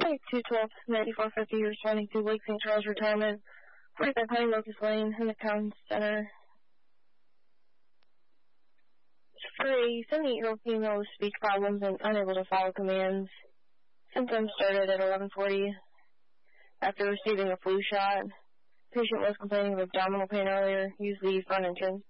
Clinic 212-9450, responding to Lake St. Charles Retirement, 45 Honey Locust Lane in the town center. For a 78-year-old female with speech problems and unable to follow commands, symptoms started at 11:40 after receiving a flu shot. Patient was complaining of abdominal pain earlier. Use the front entrance.